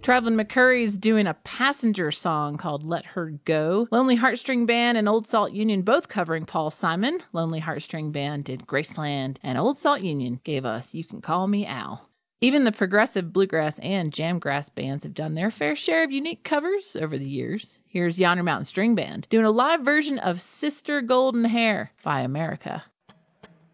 Traveling McCurry's doing a Passenger song called Let Her Go. Lonely Heartstring Band and Old Salt Union both covering Paul Simon. Lonely Heartstring Band did Graceland, and Old Salt Union gave us You Can Call Me Al. Even the progressive bluegrass and jamgrass bands have done their fair share of unique covers over the years. Here's Yonder Mountain String Band doing a live version of Sister Golden Hair by America.